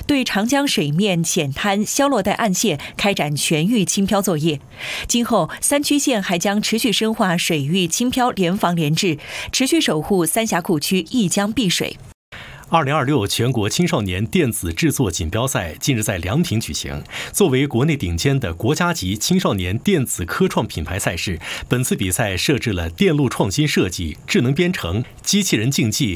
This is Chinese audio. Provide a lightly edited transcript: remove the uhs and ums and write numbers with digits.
对长江水面浅滩、消落带岸线开展全域清漂作业。今后3区县还将持续深化水域清漂联防联治，持续守护三峡谷区一江碧水。 2026全国青少年电子制作锦标赛近日在凉亭举行。作为国内顶尖的国家级青少年电子科创品牌赛事，本次比赛设置了电路创新设计、智能编程、机器人竞技